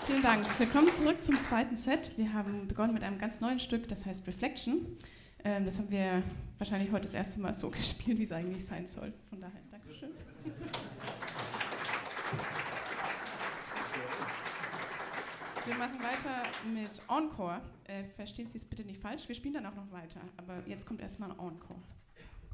Vielen Dank. Willkommen zurück zum zweiten Set. Wir haben begonnen mit einem ganz neuen Stück, das heißt Reflection. Das haben wir wahrscheinlich heute das erste Mal so gespielt, wie es eigentlich sein soll. Von daher, Dankeschön. Wir machen weiter mit Encore. Verstehen Sie es bitte nicht falsch, wir spielen dann auch noch weiter. Aber jetzt kommt erstmal ein Encore.